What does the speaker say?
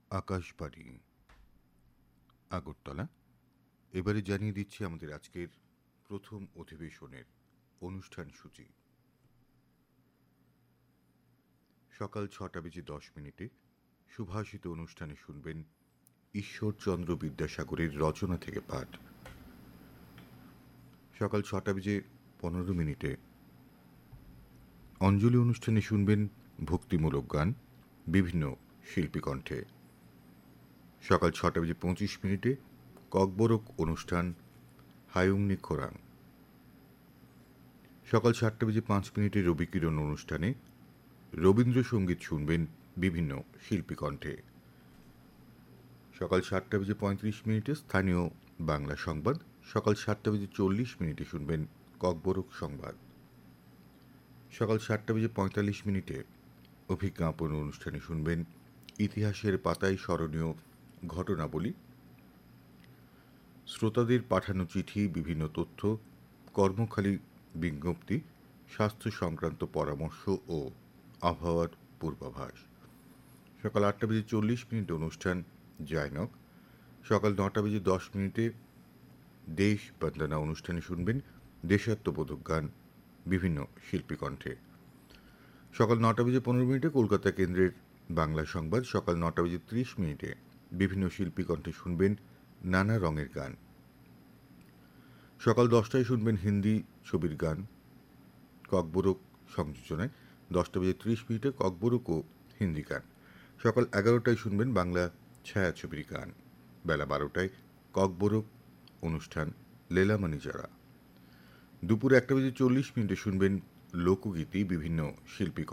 আকাশবাণী আগরতলা। এবারে জানিয়ে দিচ্ছি আমাদের আজকের প্রথম অধিবেশনের অনুষ্ঠান সূচি। সকাল 6:10 সুভাষিত অনুষ্ঠানে শুনবেন ঈশ্বরচন্দ্র বিদ্যাসাগরের রচনা থেকে পাঠ। সকাল 6:15 অঞ্জলি অনুষ্ঠানে শুনবেন ভক্তিমূলক গান বিভিন্ন শিল্পী কণ্ঠে। সকাল 6:25 ককবরক অনুষ্ঠান হায়ুংনি খোরাং। সকাল 7:05 রবিকিরণ অনুষ্ঠানে রবীন্দ্রসঙ্গীত শুনবেন বিভিন্ন শিল্পী কণ্ঠে। সকাল 7:35 স্থানীয় বাংলা সংবাদ। সকাল 7:40 শুনবেন ককবরক সংবাদ। সকাল 7:45 অভিজ্ঞাপন অনুষ্ঠানে শুনবেন ইতিহাসের পাতায় স্মরণীয় ঘটনাবলী, শ্রোতাদের পাঠানো চিঠি, বিভিন্ন তথ্য, কর্মখালি বিজ্ঞপ্তি, স্বাস্থ্য সংক্রান্ত পরামর্শ ও আবহাওয়ার পূর্বাভাস। সকাল 8:40 অনুষ্ঠান জায়নক। সকাল 9:10 দেশ বন্দনা অনুষ্ঠানে শুনবেন দেশাত্মবোধক গান বিভিন্ন শিল্পী কণ্ঠে। সকাল 9:15 কলকাতা কেন্দ্রের বাংলা সংবাদ। সকাল 9:30 বিভিন্ন শিল্পী কণ্ঠে শুনবেন নানা রঙের গান। সকাল 10টায় শুনবেন হিন্দি ছবির গান ককবরক সংযোজনায়। 10:30 ককবরক ও হিন্দি গান। সকাল 11টায় শুনবেন বাংলা ছায়াছবির গান। বেলা 12টায় ককবরক অনুষ্ঠান লেলামানি যারা। দুপুর 1:40 শুনবেন লোকগীতি, বিভিন্ন শিল্পী